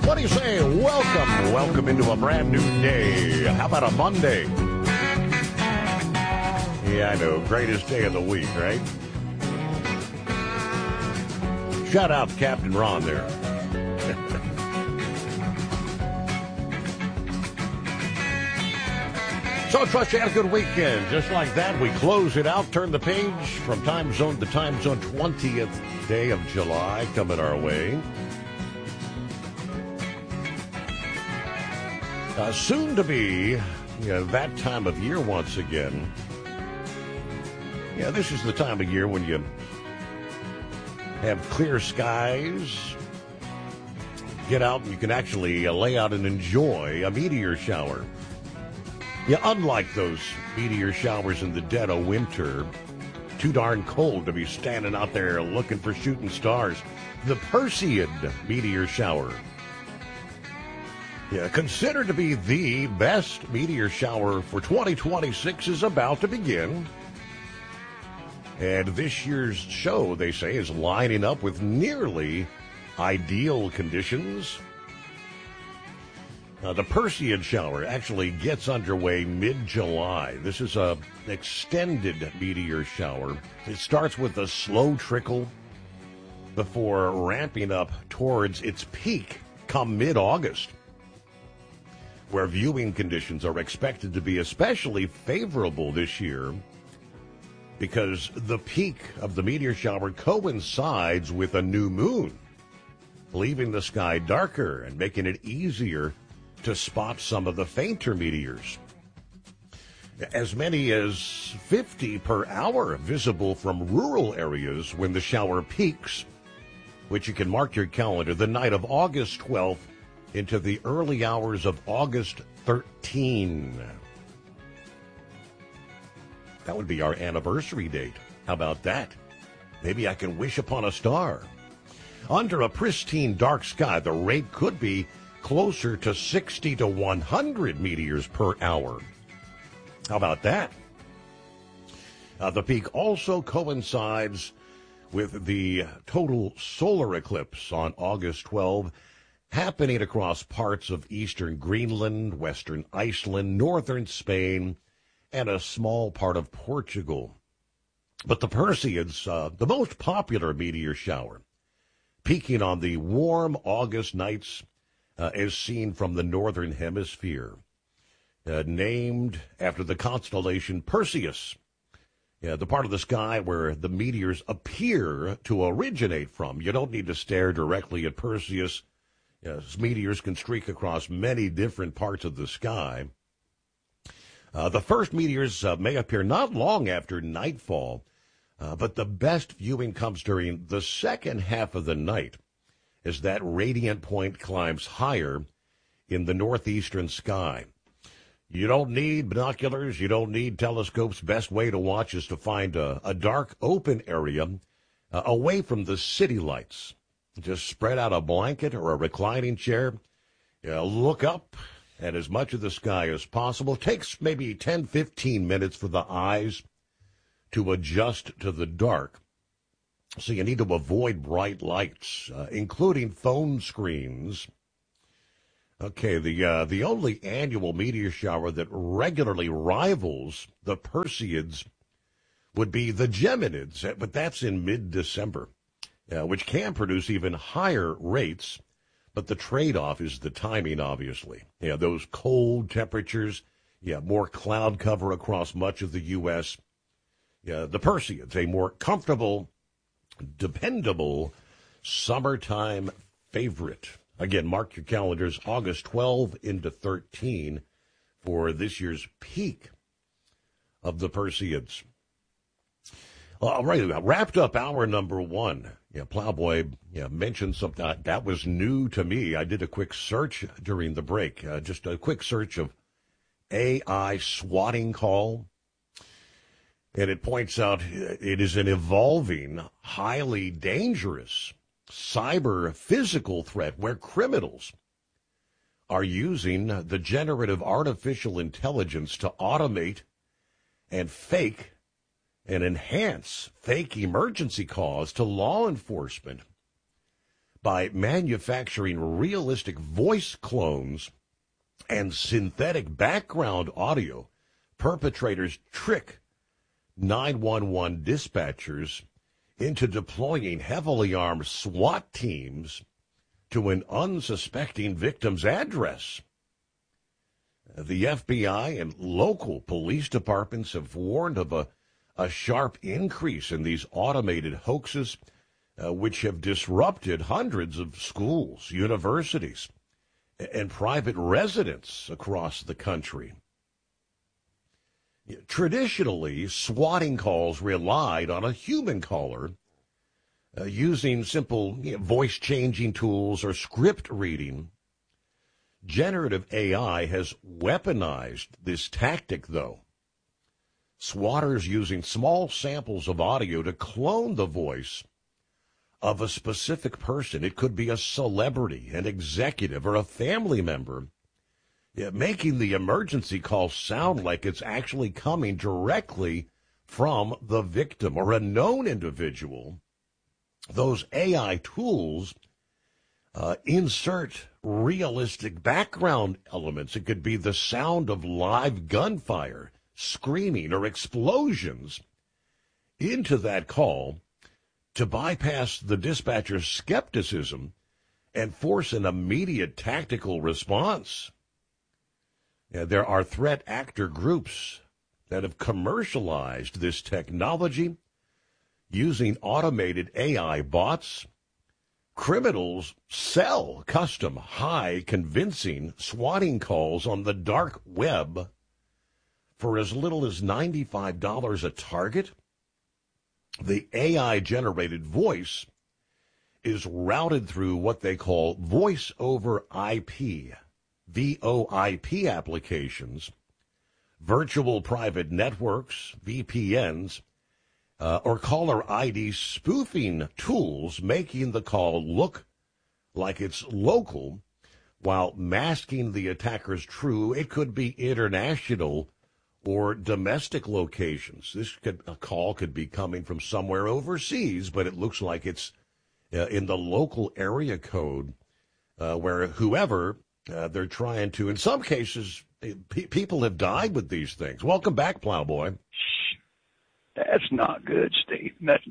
What do you say? Welcome into a brand new day. How about a Monday? Yeah, I know. Greatest day of the week, right? Shout out to Captain Ron there. So I trust you had a good weekend. Just like that, we close it out, turn the page from time zone to time zone. 20th day of July coming our way. Soon to be that time of year once again. Yeah, this is the time of year when you have clear skies. Get out and you can actually lay out and enjoy a meteor shower. Yeah, unlike those meteor showers in the dead of winter, too darn cold to be standing out there looking for shooting stars. The Perseid meteor shower. Yeah, considered to be the best meteor shower for 2026 is about to begin. And this year's show, they say, is lining up with nearly ideal conditions. The Perseid shower actually gets underway mid-July. This is an extended meteor shower. It starts with a slow trickle before ramping up towards its peak come mid-August, where viewing conditions are expected to be especially favorable this year because the peak of the meteor shower coincides with a new moon, leaving the sky darker and making it easier to spot some of the fainter meteors. As many as 50 per hour visible from rural areas when the shower peaks, which you can mark your calendar the night of August 12th into the early hours of August 13. That would be our anniversary date. How about that? Maybe I can wish upon a star. Under a pristine dark sky, the rate could be closer to 60 to 100 meteors per hour. How about that? The peak also coincides with the total solar eclipse on August 12, happening across parts of eastern Greenland, western Iceland, northern Spain, and a small part of Portugal. But the Perseids, the most popular meteor shower, peaking on the warm August nights, is seen from the northern hemisphere, named after the constellation Perseus, the part of the sky where the meteors appear to originate from. You don't need to stare directly at Perseus. Meteors can streak across many different parts of the sky. The first meteors may appear not long after nightfall, but the best viewing comes during the second half of the night, as that radiant point climbs higher in the northeastern sky. You don't need binoculars. You don't need telescopes. Best way to watch is to find a dark, open area away from the city lights. Just spread out a blanket or a reclining chair. Look up at as much of the sky as possible. It takes maybe 10, 15 minutes for the eyes to adjust to the dark. So you need to avoid bright lights, including phone screens. Okay, the only annual meteor shower that regularly rivals the Perseids would be the Geminids, but that's in mid-December, which can produce even higher rates, but the trade-off is the timing, obviously. Those cold temperatures, more cloud cover across much of the U.S. The Perseids, a more comfortable, dependable summertime favorite. Again, mark your calendars, August 12 into 13 for this year's peak of the Perseids. All right, wrapped up hour number one. Plowboy mentioned something that was new to me. I did a quick search during the break, just a quick search of AI swatting call. And it points out it is an evolving, highly dangerous cyber physical threat where criminals are using the generative artificial intelligence to automate and fake and enhance fake emergency calls to law enforcement by manufacturing realistic voice clones and synthetic background audio. Perpetrators trick 911 dispatchers into deploying heavily armed SWAT teams to an unsuspecting victim's address. The FBI and local police departments have warned of a sharp increase in these automated hoaxes, which have disrupted hundreds of schools, universities, and private residents across the country. Traditionally, swatting calls relied on a human caller using simple voice-changing tools or script reading. Generative AI has weaponized this tactic, though. Swatters using small samples of audio to clone the voice of a specific person. It could be a celebrity, an executive, or a family member, making the emergency call sound like it's actually coming directly from the victim or a known individual. Those AI tools insert realistic background elements. It could be the sound of live gunfire, screaming, or explosions into that call to bypass the dispatcher's skepticism and force an immediate tactical response. There are threat actor groups that have commercialized this technology using automated AI bots. Criminals sell custom, high, convincing swatting calls on the dark web for as little as $95 a target. The AI-generated voice is routed through what they call voice over IP, VoIP applications, virtual private networks, VPNs, or caller ID spoofing tools, making the call look like it's local while masking the attacker's true. It could be international or domestic locations. A call could be coming from somewhere overseas, but it looks like it's in the local area code where whoever they're trying to. In some cases, people have died with these things. Welcome back, Plowboy. That's not good, Steve. That's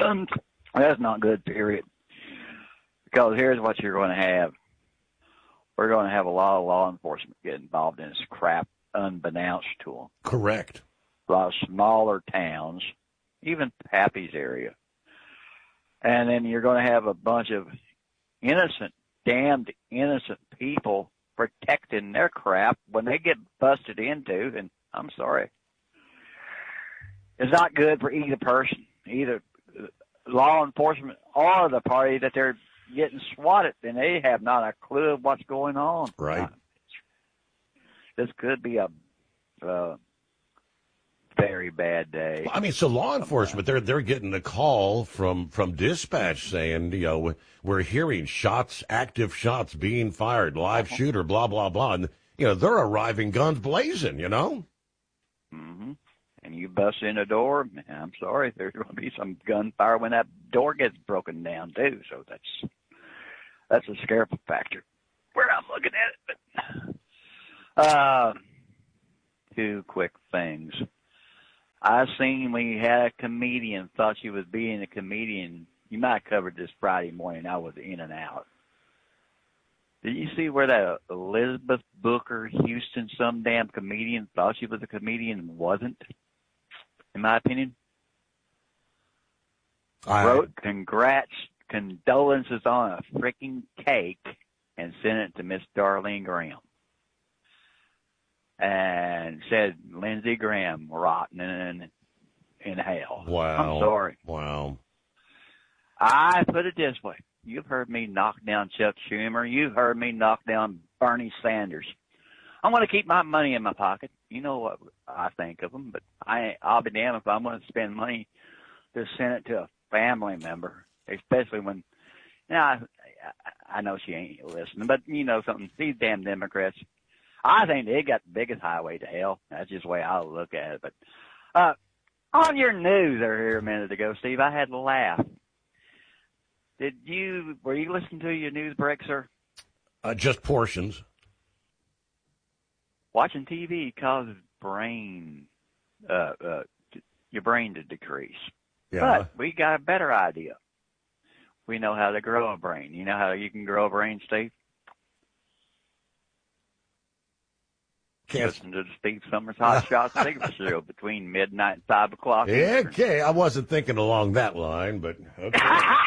not good, period. Because here's what you're going to have. We're going to have a lot of law enforcement get involved in this crap unbeknownst to them. Correct. A lot of smaller towns, even Pappy's area. And then you're going to have a bunch of damned innocent people protecting their crap when they get busted into, and I'm sorry. It's not good for either person, either law enforcement or the party that they're getting swatted, and they have not a clue of what's going on. Right. This could be a very bad day. I mean, so law enforcement, they're getting a call from dispatch saying, we're hearing shots, active shots being fired, live shooter, blah, blah, blah. And, they're arriving guns blazing, Mm-hmm. And you bust in the door, I'm sorry, there's going to be some gunfire when that door gets broken down, too. So that's a scare factor where I'm looking at it. But two quick things. I seen we had a comedian, thought she was being a comedian. You might have covered this Friday morning. I was in and out. Did you see where that Elizabeth Booker Houston, some damn comedian, thought she was a comedian and wasn't? In my opinion. Wrote condolences on a freaking cake and sent it to Miss Darlene Graham. And said Lindsey Graham rotten in hell. Wow. I'm sorry. Wow. I put it this way. You've heard me knock down Chuck Schumer. You've heard me knock down Bernie Sanders. I'm going to keep my money in my pocket. You know what I think of them, but I'll be damned if I'm going to spend money to send it to a family member, especially when, I know she ain't listening, but something, these damn Democrats, I think they got the biggest highway to hell. That's just the way I look at it. But on your news there here a minute ago, Steve, I had to laugh. Were you listening to your news break, sir? Just portions. Watching TV causes your brain to decrease. Yeah. But we got a better idea. We know how to grow a brain. You know how you can grow a brain, Steve? Listen to the Steve Summers Hot Shot Cigarette Show between midnight and 5 o'clock. Yeah, okay, I wasn't thinking along that line, but okay.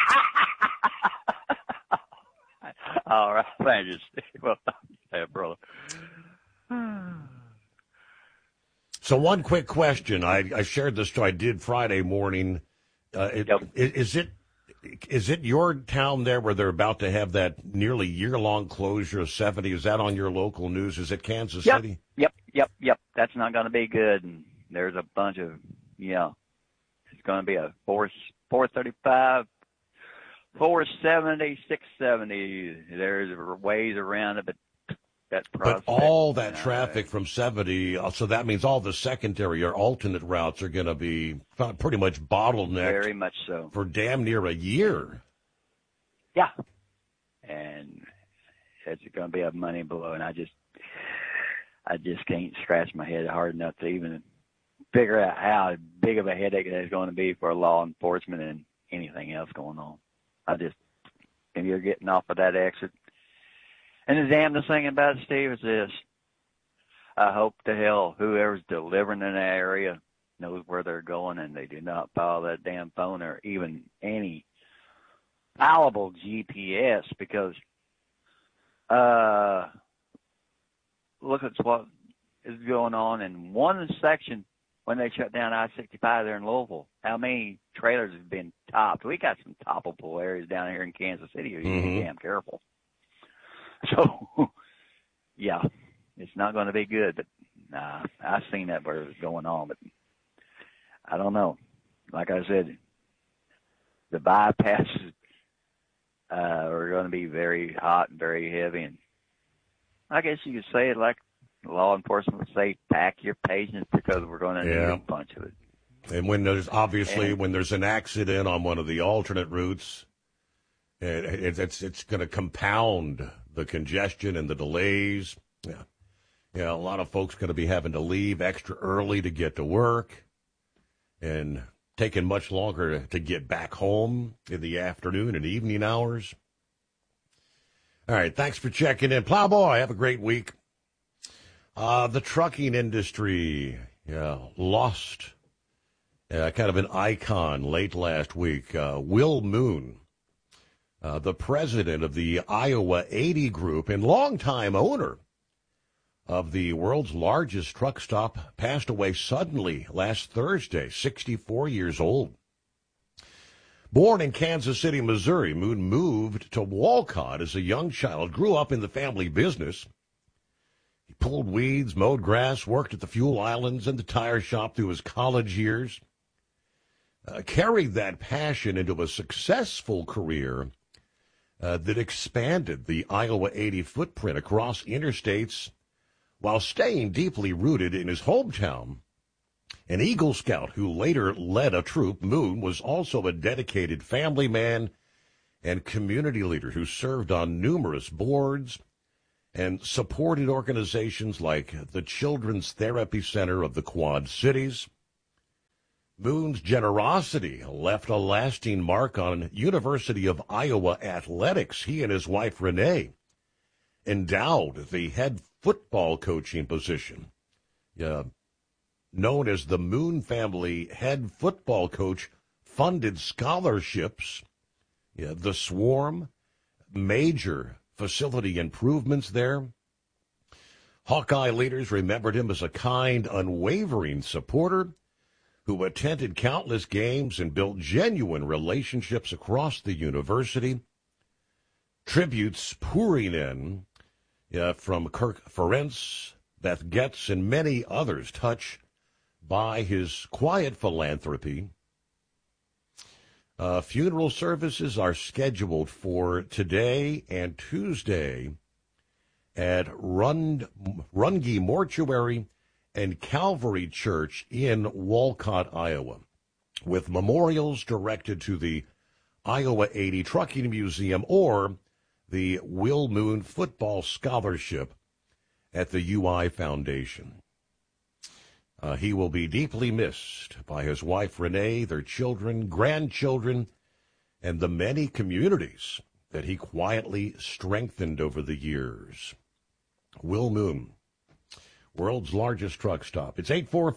All right, thank you, Steve. Well, yeah, brother. So one quick question. I shared this story I did Friday morning. Yep. Is it your town there where they're about to have that nearly year-long closure of 70? Is that on your local news? Is it Kansas City? Yep. That's not going to be good. And there's a bunch of, it's going to be a 435, 470, 670. There's ways around it, but that's But all that traffic from 70, so that means all the secondary or alternate routes are going to be pretty much bottlenecked. Very much so. For damn near a year. Yeah. And it's going to be a money blow, and I just can't scratch my head hard enough to even figure out how big of a headache it's going to be for law enforcement and anything else going on. And you're getting off of that exit. And the damnedest thing about it, Steve, is this. I hope to hell whoever's delivering in that area knows where they're going and they do not follow that damn phone or even any fallible GPS, because look at what is going on in one section when they shut down I-65 there in Louisville. How many trailers have been topped? We got some toppable areas down here in Kansas City. You need to be damn careful. So, yeah, it's not going to be good. But I've seen that where it's going on. But I don't know. Like I said, the bypasses are going to be very hot and very heavy. And I guess you could say it like law enforcement would say, pack your patience, because we're going to need a bunch of it. And when there's when there's an accident on one of the alternate routes, it's going to compound the congestion and the delays. Yeah, a lot of folks going to be having to leave extra early to get to work and taking much longer to get back home in the afternoon and evening hours. All right, thanks for checking in. Plowboy, have a great week. The trucking industry lost kind of an icon late last week. Will Moon, the president of the Iowa 80 Group and longtime owner of the world's largest truck stop, passed away suddenly last Thursday, 64 years old. Born in Kansas City, Missouri, Moon moved to Walcott as a young child, grew up in the family business. He pulled weeds, mowed grass, worked at the fuel islands and the tire shop through his college years, carried that passion into a successful career that expanded the Iowa 80 footprint across interstates while staying deeply rooted in his hometown. An Eagle Scout who later led a troop, Moon was also a dedicated family man and community leader who served on numerous boards and supported organizations like the Children's Therapy Center of the Quad Cities. Moon's generosity left a lasting mark on University of Iowa athletics. He and his wife, Renee, endowed the head football coaching position, known as the Moon Family Head Football Coach, funded scholarships, the Swarm, major facility improvements there. Hawkeye leaders remembered him as a kind, unwavering supporter who attended countless games and built genuine relationships across the university. Tributes pouring in from Kirk Ferentz, Beth Getz, and many others touched by his quiet philanthropy. Funeral services are scheduled for today and Tuesday at Runge Mortuary and Calvary Church in Walcott, Iowa, with memorials directed to the Iowa 80 Trucking Museum, or the Will Moon Football Scholarship at the UI Foundation. He will be deeply missed by his wife, Renee, their children, grandchildren, and the many communities that he quietly strengthened over the years. Will Moon, world's largest truck stop. It's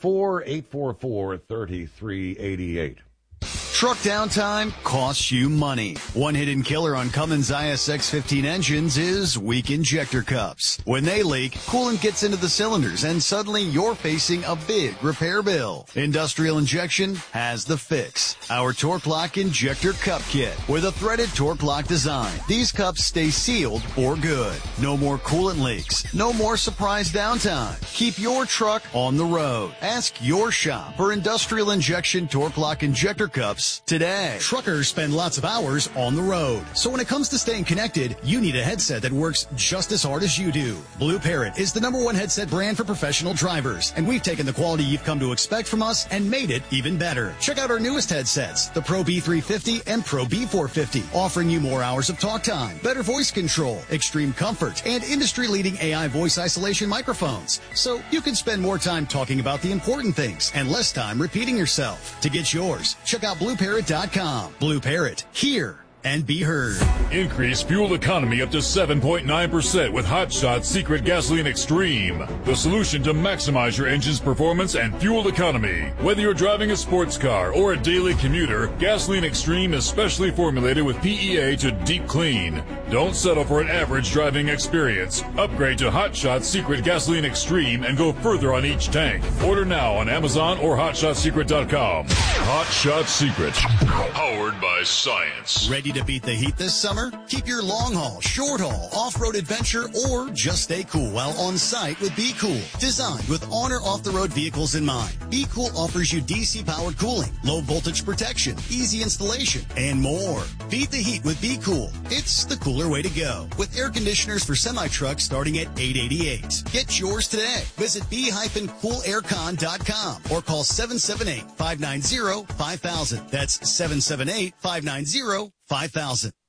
844-844-3388. Truck downtime costs you money. One hidden killer on Cummins ISX-15 engines is weak injector cups. When they leak, coolant gets into the cylinders and suddenly you're facing a big repair bill. Industrial Injection has the fix. Our Torque Lock Injector Cup Kit with a threaded Torque Lock design. These cups stay sealed for good. No more coolant leaks. No more surprise downtime. Keep your truck on the road. Ask your shop for Industrial Injection Torque Lock Injector Cups today. Truckers spend lots of hours on the road. So when it comes to staying connected, you need a headset that works just as hard as you do. Blue Parrot is the #1 headset brand for professional drivers, and we've taken the quality you've come to expect from us and made it even better. Check out our newest headsets, the Pro B350 and Pro B450, offering you more hours of talk time, better voice control, extreme comfort, and industry-leading AI voice isolation microphones. So you can spend more time talking about the important things and less time repeating yourself. To get yours, check out BlueParrot.com. Blue Parrot, hear and be heard. Increase fuel economy up to 7.9% with Hot Shot's Secret Gasoline Extreme, the solution to maximize your engine's performance and fuel economy. Whether you're driving a sports car or a daily commuter, Gasoline Extreme is specially formulated with PEA to deep clean. Don't settle for an average driving experience. Upgrade to Hot Shot's Secret Gasoline Extreme and go further on each tank. Order now on Amazon or HotShotSecret.com. Hot Shot Secret, powered by science. Ready to beat the heat this summer? Keep your long haul, short haul, off-road adventure, or just stay cool while on site with Be Cool. Designed with on or off-the-road vehicles in mind, Be Cool offers you DC-powered cooling, low voltage protection, easy installation, and more. Beat the heat with Be Cool. It's the cooler way to go. With air conditioners for semi-trucks starting at $888. Get yours today. Visit b-coolaircon.com or call 778-590-5000. That's 778-590-5000.